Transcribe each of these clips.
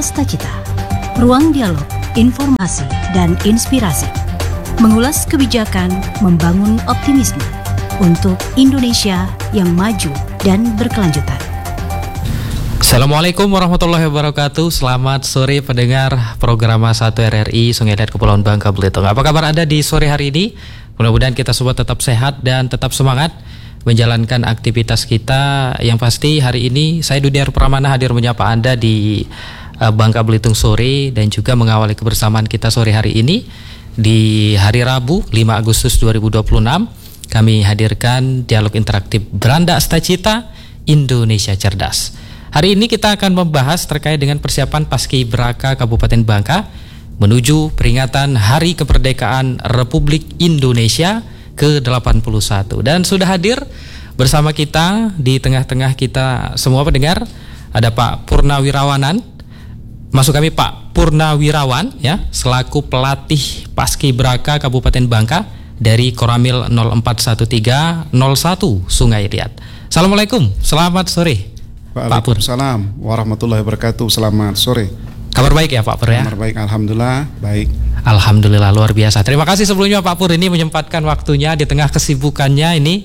Astacita. Ruang dialog, informasi, dan inspirasi. Mengulas kebijakan, membangun optimisme untuk Indonesia yang maju dan berkelanjutan. Assalamualaikum warahmatullahi wabarakatuh. Selamat sore pendengar program 1 RRI Sungai Liat Kepulauan Bangka Belitung. Apa kabar Anda di sore hari ini? Mudah-mudahan kita semua tetap sehat dan tetap semangat menjalankan aktivitas kita. Yang pasti hari ini saya Dudiar Pramana hadir menyapa Anda di Bangka Belitung sore dan juga mengawali kebersamaan kita sore hari ini di hari Rabu 5 Agustus 2026. Kami hadirkan dialog interaktif Beranda Astacita Indonesia Cerdas. Hari ini kita akan membahas terkait dengan persiapan Paskibraka Kabupaten Bangka menuju peringatan Hari Kemerdekaan Republik Indonesia ke-81. Dan sudah hadir bersama kita di tengah-tengah kita semua pendengar ada Pak Purnawirawanan. Maksud kami Pak Purnawirawan ya, selaku pelatih Paskibraka Kabupaten Bangka dari Koramil 041301 Sungai Liat. Assalamualaikum, selamat sore. Waalaikumsalam warahmatullahi wabarakatuh. Selamat sore. Kabar baik ya Pak Pur ya? Kabar baik, alhamdulillah baik. Alhamdulillah, luar biasa. Terima kasih sebelumnya Pak Pur ini menyempatkan waktunya di tengah kesibukannya ini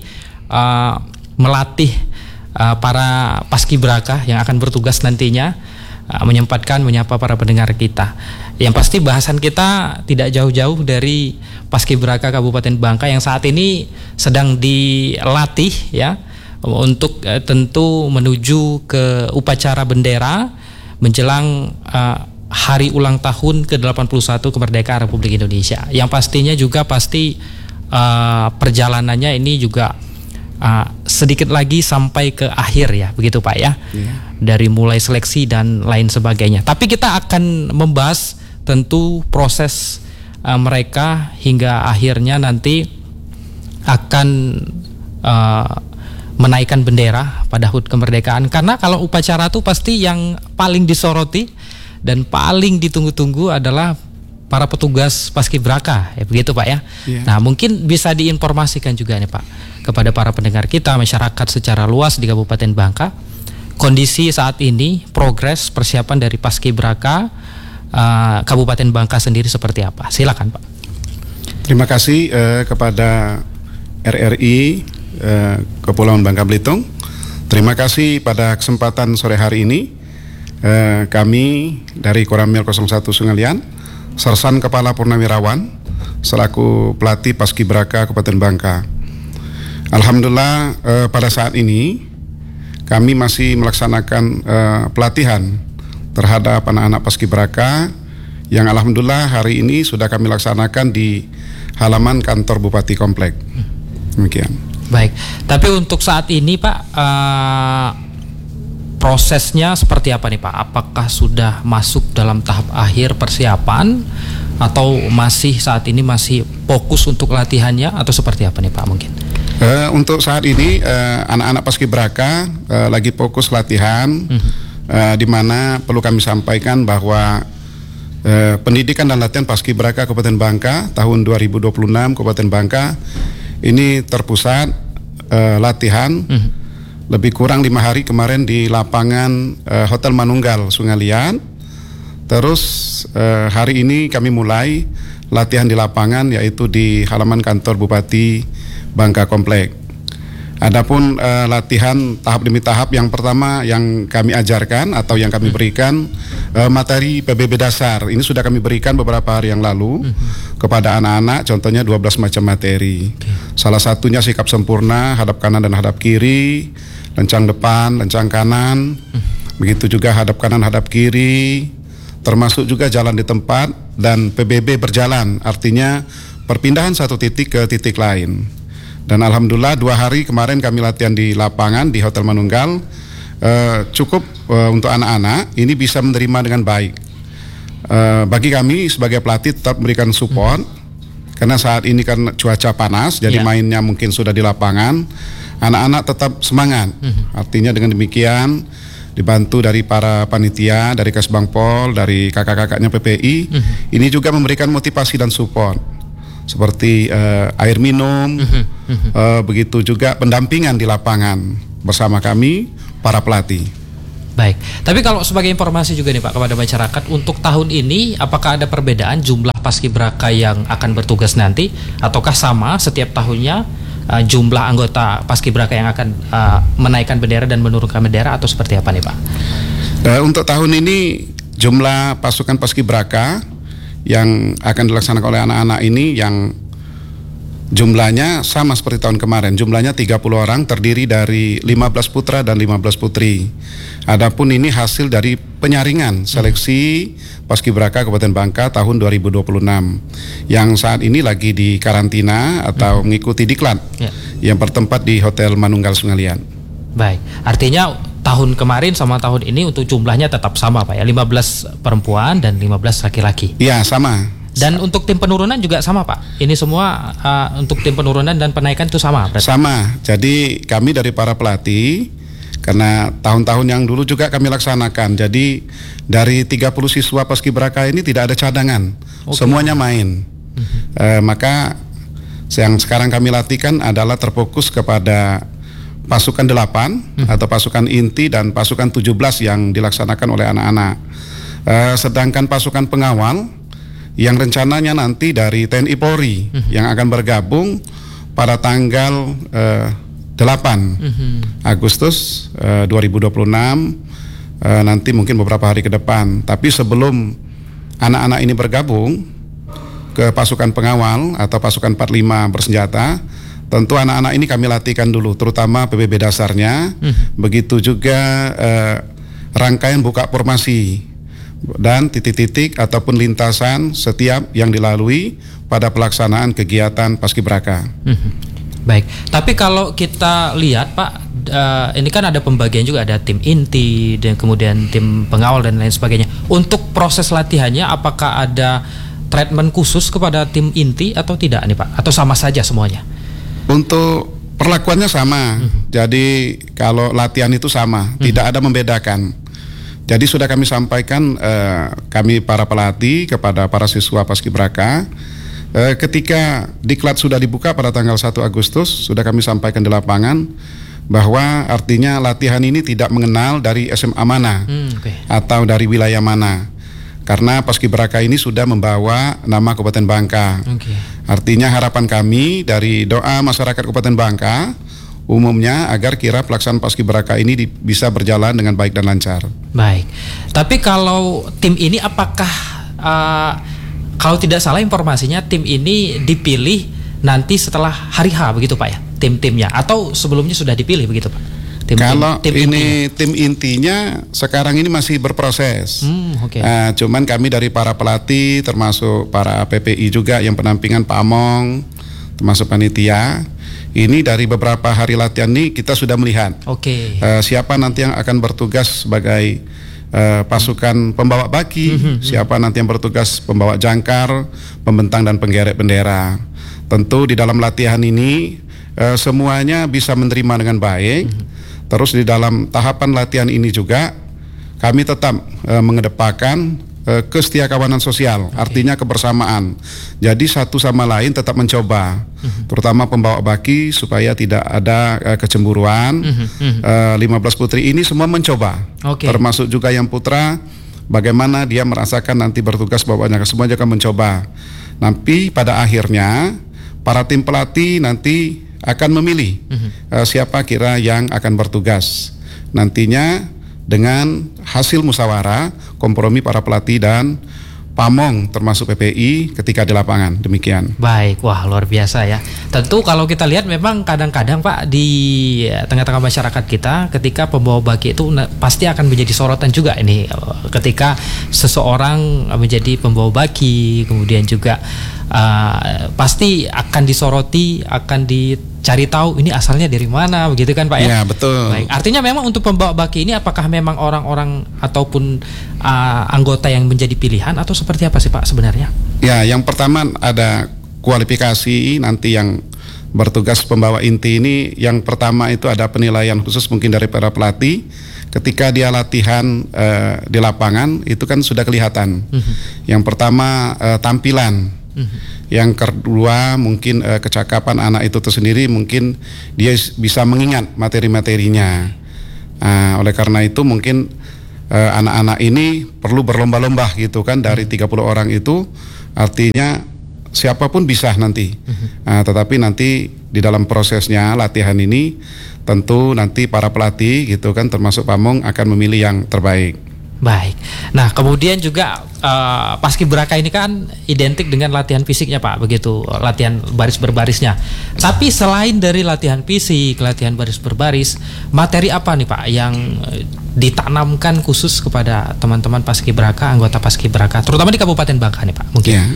melatih para paskibraka yang akan bertugas nantinya, menyempatkan menyapa para pendengar kita. Yang pasti bahasan kita tidak jauh-jauh dari Paskibraka Kabupaten Bangka yang saat ini sedang dilatih ya untuk tentu menuju ke upacara bendera menjelang hari ulang tahun ke-81 kemerdekaan Republik Indonesia. Yang pastinya juga pasti perjalanannya ini juga sedikit lagi sampai ke akhir ya, begitu Pak ya. Dari mulai seleksi dan lain sebagainya. Tapi kita akan membahas tentu proses mereka hingga akhirnya nanti akan menaikkan bendera pada HUT kemerdekaan. Karena kalau upacara itu pasti yang paling disoroti dan paling ditunggu-tunggu adalah para petugas paskibraka, ya begitu Pak ya. Nah mungkin bisa diinformasikan juga nih Pak kepada para pendengar kita, masyarakat secara luas di Kabupaten Bangka, kondisi saat ini, progres persiapan dari paskibraka Kabupaten Bangka sendiri seperti apa? Silakan Pak. Terima kasih kepada RRI Kepulauan Bangka Belitung. Terima kasih pada kesempatan sore hari ini. Kami dari Koramil 01 Sungai Liat, Sersan Kepala Purnawirawan selaku pelatih Paskibraka Kabupaten Bangka. Alhamdulillah pada saat ini kami masih melaksanakan pelatihan terhadap anak-anak Paskibraka yang alhamdulillah hari ini sudah kami laksanakan di halaman kantor Bupati Komplek. Demikian. Baik, tapi untuk saat ini Pak prosesnya seperti apa nih Pak? Apakah sudah masuk dalam tahap akhir persiapan atau masih saat ini masih fokus untuk latihannya atau seperti apa nih Pak mungkin? Untuk saat ini anak-anak Paskibraka lagi fokus latihan, di mana perlu kami sampaikan bahwa pendidikan dan latihan Paskibraka Kabupaten Bangka tahun 2026 Kabupaten Bangka ini terpusat latihan lebih kurang 5 hari kemarin di lapangan Hotel Manunggal Sungai Liat. Terus hari ini kami mulai latihan di lapangan yaitu di halaman kantor Bupati Bangka Komplek. Adapun latihan tahap demi tahap, yang pertama yang kami ajarkan atau yang kami berikan materi PBB dasar. Ini sudah kami berikan beberapa hari yang lalu kepada anak-anak, contohnya 12 macam materi. Salah satunya sikap sempurna, hadap kanan dan hadap kiri, lencang depan, lencang kanan, begitu juga hadap kanan, hadap kiri, termasuk juga jalan di tempat dan PBB berjalan, artinya perpindahan satu titik ke titik lain. Dan alhamdulillah 2 hari kemarin kami latihan di lapangan di Hotel Manunggal, cukup untuk anak-anak ini bisa menerima dengan baik. Bagi kami sebagai pelatih tetap memberikan support karena saat ini kan cuaca panas, jadi mainnya mungkin sudah di lapangan. Anak-anak tetap semangat. Artinya dengan demikian dibantu dari para panitia, dari Kasbangpol, dari kakak-kakaknya PPI, ini juga memberikan motivasi dan support seperti air minum, begitu juga pendampingan di lapangan bersama kami para pelatih. Baik, tapi kalau sebagai informasi juga nih Pak kepada masyarakat, untuk tahun ini apakah ada perbedaan jumlah paskibraka yang akan bertugas nanti, ataukah sama setiap tahunnya jumlah anggota paskibraka yang akan menaikkan bendera dan menurunkan bendera, atau seperti apa nih Pak? Untuk tahun ini jumlah pasukan paskibraka yang akan dilaksanakan oleh anak-anak ini yang jumlahnya sama seperti tahun kemarin, jumlahnya 30 orang, terdiri dari 15 putra dan 15 putri. Adapun ini hasil dari penyaringan seleksi paskibraka Kabupaten Bangka tahun 2026 yang saat ini lagi di karantina atau mengikuti diklat yang bertempat di Hotel Manunggal Sungalian. Baik, artinya tahun kemarin sama tahun ini untuk jumlahnya tetap sama Pak ya, 15 perempuan dan 15 laki-laki. Iya, sama. Dan untuk tim penurunan juga sama Pak? Ini semua untuk tim penurunan dan penaikan itu sama berarti? Sama, jadi kami dari para pelatih, karena tahun-tahun yang dulu juga kami laksanakan, jadi dari 30 siswa paskibraka ini tidak ada cadangan, semuanya main. Maka yang sekarang kami latihkan adalah terfokus kepada pasukan 8 atau pasukan inti dan pasukan 17 yang dilaksanakan oleh anak-anak. Sedangkan pasukan pengawal yang rencananya nanti dari TNI Polri yang akan bergabung pada tanggal 8 Agustus 2026, nanti mungkin beberapa hari ke depan. Tapi sebelum anak-anak ini bergabung ke pasukan pengawal atau pasukan 45 bersenjata, tentu anak-anak ini kami latihkan dulu, terutama PBB dasarnya, begitu juga rangkaian buka formasi dan titik-titik ataupun lintasan setiap yang dilalui pada pelaksanaan kegiatan paskibraka. Baik, tapi kalau kita lihat Pak, ini kan ada pembagian juga, ada tim inti dan kemudian tim pengawal dan lain sebagainya. Untuk proses latihannya apakah ada treatment khusus kepada tim inti atau tidak nih Pak? Atau sama saja semuanya? Untuk perlakuannya sama, jadi kalau latihan itu sama, tidak ada membedakan. Jadi sudah kami sampaikan, kami para pelatih kepada para siswa paskibraka, ketika diklat sudah dibuka pada tanggal 1 Agustus, sudah kami sampaikan di lapangan bahwa artinya latihan ini tidak mengenal dari SMA mana atau dari wilayah mana, karena paskibraka ini sudah membawa nama Kabupaten Bangka. Artinya harapan kami dari doa masyarakat Kabupaten Bangka umumnya agar kira pelaksanaan paskibraka ini bisa berjalan dengan baik dan lancar. Baik. Tapi kalau tim ini apakah kalau tidak salah informasinya tim ini dipilih nanti setelah hari H begitu Pak ya? Tim-timnya atau sebelumnya sudah dipilih begitu Pak? Tim intinya sekarang ini masih berproses. Cuman kami dari para pelatih termasuk para PPI juga yang penampingan Pak Among termasuk panitia, ini dari beberapa hari latihan ini kita sudah melihat siapa nanti yang akan bertugas sebagai pasukan pembawa baki, siapa nanti yang bertugas pembawa jangkar, pembentang dan penggerek bendera. Tentu di dalam latihan ini semuanya bisa menerima dengan baik. Terus di dalam tahapan latihan ini juga kami tetap mengedepankan kesetiakawanan sosial, artinya kebersamaan. Jadi satu sama lain tetap mencoba, terutama pembawa baki supaya tidak ada kecemburuan. 15 putri ini semua mencoba, termasuk juga yang putra, bagaimana dia merasakan nanti bertugas bawanya, semua juga mencoba. Nanti pada akhirnya para tim pelatih nanti akan memilih siapa kira yang akan bertugas nantinya dengan hasil musyawarah kompromi para pelatih dan Pamong termasuk PPI ketika di lapangan. Demikian. Baik, wah luar biasa ya. Tentu kalau kita lihat memang kadang-kadang Pak di tengah-tengah masyarakat kita ketika pembawa baki itu pasti akan menjadi sorotan juga ini ketika seseorang menjadi pembawa baki, kemudian juga pasti akan disoroti, akan dicari tahu ini asalnya dari mana, begitu kan Pak ya? Ya betul. Baik, artinya memang untuk pembawa baki ini apakah memang orang-orang ataupun anggota yang menjadi pilihan atau seperti apa sih Pak sebenarnya? Ya, yang pertama ada kualifikasi nanti yang bertugas pembawa inti ini. Yang pertama itu ada penilaian khusus mungkin dari para pelatih. Ketika dia latihan di lapangan itu kan sudah kelihatan. Yang pertama tampilan. Yang kedua mungkin kecakapan anak itu sendiri, mungkin dia bisa mengingat materi-materinya. Oleh karena itu mungkin anak-anak ini perlu berlomba-lomba gitu kan, dari 30 orang itu artinya siapapun bisa nanti. Tetapi nanti di dalam prosesnya latihan ini tentu nanti para pelatih gitu kan, termasuk Pamong akan memilih yang terbaik. Baik. Nah, kemudian juga paskibraka ini kan identik dengan latihan fisiknya, Pak, begitu, latihan baris berbarisnya. Tapi selain dari latihan fisik, latihan baris berbaris, materi apa nih, Pak, yang ditanamkan khusus kepada teman-teman paskibraka, anggota paskibraka, terutama di Kabupaten Bangka nih, Pak? Mungkin. Ya.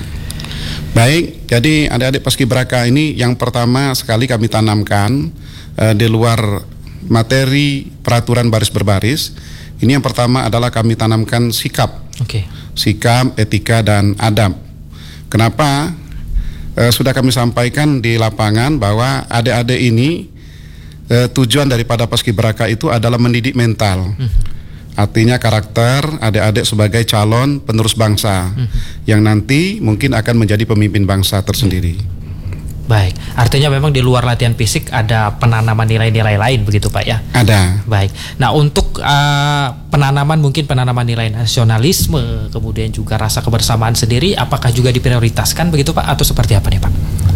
Baik, jadi adik-adik paskibraka ini yang pertama sekali kami tanamkan di luar materi peraturan baris berbaris. Ini yang pertama adalah kami tanamkan sikap, sikap, etika, dan adab. Kenapa? Sudah kami sampaikan di lapangan bahwa adik-adik ini tujuan daripada paskibraka itu adalah mendidik mental. Artinya karakter adik-adik sebagai calon penerus bangsa yang nanti mungkin akan menjadi pemimpin bangsa tersendiri. Baik, artinya memang di luar latihan fisik ada penanaman nilai-nilai lain begitu, Pak, ya? Ada. Baik. Nah, untuk penanaman nilai nasionalisme, kemudian juga rasa kebersamaan sendiri, apakah juga diprioritaskan begitu, Pak, atau seperti apa nih, Pak?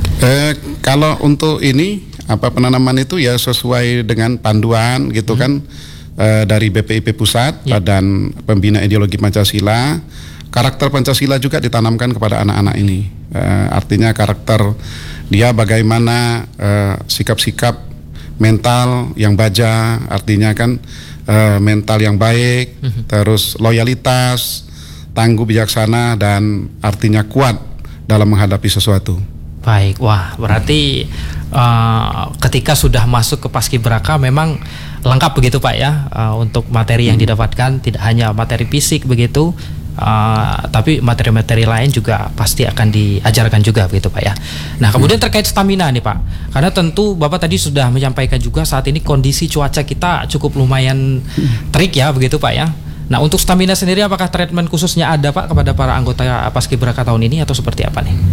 Kalau untuk ini penanaman itu ya sesuai dengan panduan gitu kan dari BPIP Pusat, Badan Pembina Ideologi Pancasila. Karakter Pancasila juga ditanamkan kepada anak-anak ini. Artinya karakter dia bagaimana sikap-sikap mental yang baja, artinya kan mental yang baik, terus loyalitas, tangguh bijaksana, dan artinya kuat dalam menghadapi sesuatu. Baik, wah berarti ketika sudah masuk ke paskibraka memang lengkap begitu, Pak, ya, untuk materi yang didapatkan, tidak hanya materi fisik begitu. Tapi materi-materi lain juga pasti akan diajarkan juga begitu, Pak, ya. Nah, kemudian terkait stamina nih, Pak, karena tentu Bapak tadi sudah menyampaikan juga saat ini kondisi cuaca kita cukup lumayan terik ya begitu, Pak, ya. Nah, untuk stamina sendiri apakah treatment khususnya ada, Pak, kepada para anggota paskibraka tahun ini atau seperti apa nih?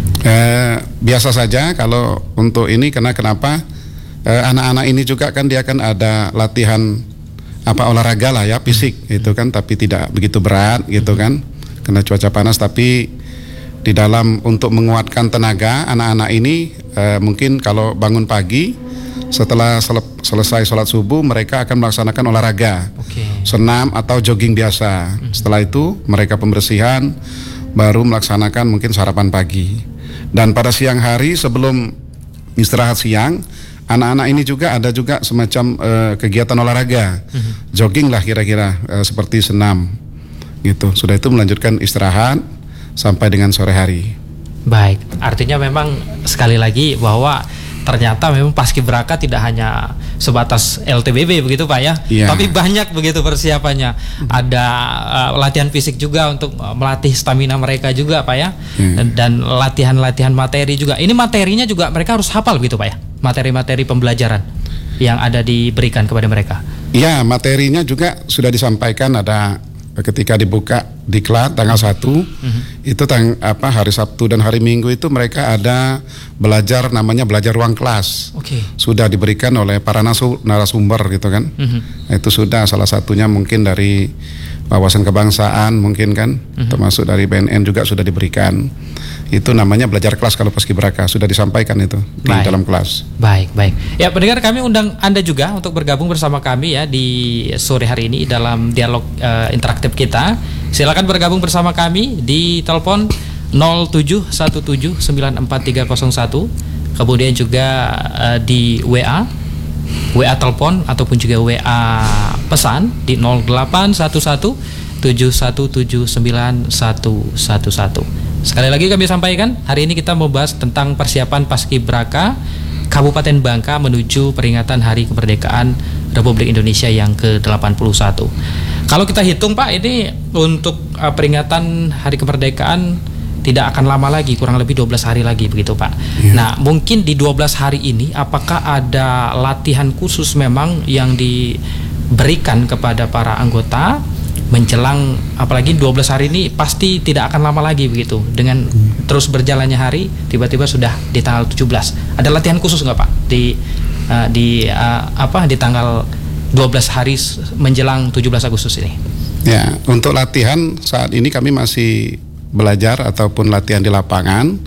Biasa saja kalau untuk ini, kenapa anak-anak ini juga kan dia kan ada latihan olahraga lah ya, fisik itu kan, tapi tidak begitu berat gitu kan, karena cuaca panas. Tapi di dalam untuk menguatkan tenaga anak-anak ini mungkin kalau bangun pagi setelah selesai sholat subuh mereka akan melaksanakan olahraga, senam atau jogging biasa. Setelah itu mereka pembersihan, baru melaksanakan mungkin sarapan pagi. Dan pada siang hari sebelum istirahat siang, anak-anak ini juga ada juga semacam kegiatan olahraga, jogging lah kira-kira, seperti senam gitu. Sudah itu melanjutkan istirahat sampai dengan sore hari. Baik, artinya memang sekali lagi bahwa ternyata memang paskibraka tidak hanya sebatas LTBB begitu, Pak, ya, tapi banyak begitu persiapannya. Ada latihan fisik juga untuk melatih stamina mereka juga, Pak, ya, dan latihan-latihan materi juga. Ini materinya juga mereka harus hafal begitu, Pak, ya, materi-materi pembelajaran yang ada diberikan kepada mereka. Iya, materinya juga sudah disampaikan, ada ketika dibuka diklat tanggal 1 itu hari Sabtu dan hari Minggu itu mereka ada belajar, namanya belajar ruang kelas. Sudah diberikan oleh para narasumber gitu kan. Itu sudah salah satunya mungkin dari wawasan kebangsaan mungkin kan, termasuk dari BNN juga sudah diberikan. Itu namanya belajar kelas kalau paskibraka, sudah disampaikan itu di dalam kelas. Baik. Ya, pendengar, kami undang Anda juga untuk bergabung bersama kami ya di sore hari ini dalam dialog interaktif kita. Silakan bergabung bersama kami di telepon 0717943301, kemudian juga di WA telepon ataupun juga WA pesan di 081171791111. Sekali lagi kami sampaikan, hari ini kita membahas tentang persiapan paskibraka Kabupaten Bangka menuju peringatan Hari Kemerdekaan Republik Indonesia yang ke-81. Kalau kita hitung, Pak, ini untuk peringatan Hari Kemerdekaan tidak akan lama lagi, kurang lebih 12 hari lagi begitu, Pak. Nah, mungkin di 12 hari ini apakah ada latihan khusus memang yang diberikan kepada para anggota menjelang, apalagi 12 hari ini pasti tidak akan lama lagi begitu, dengan terus berjalannya hari tiba-tiba sudah di tanggal 17. Ada latihan khusus nggak, Pak, di tanggal 12 hari menjelang 17 Agustus ini? Ya, untuk latihan saat ini kami masih belajar ataupun latihan di lapangan.